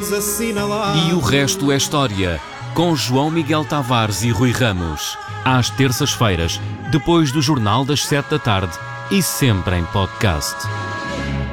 todos assinalados. E o resto é história, com João Miguel Tavares e Rui Ramos. Às terças-feiras, depois do Jornal das 7 da tarde e sempre em podcast.